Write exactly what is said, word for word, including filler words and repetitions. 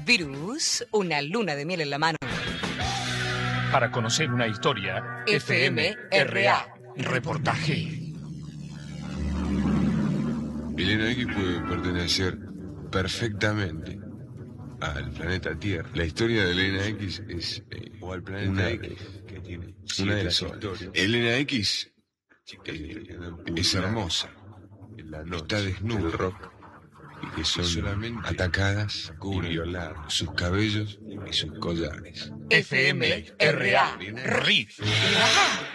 Virus, una luna de miel en la mano. Para conocer una historia, F M R A, reportaje. Elena X puede pertenecer perfectamente al planeta Tierra. La historia de Elena X es eh, o al planeta una, X, que tiene una de las historias. Elena X eh, es hermosa, está desnuda, rock, y que son solamente atacadas y violadas sus cabellos y sus collares. F M R A, R I F.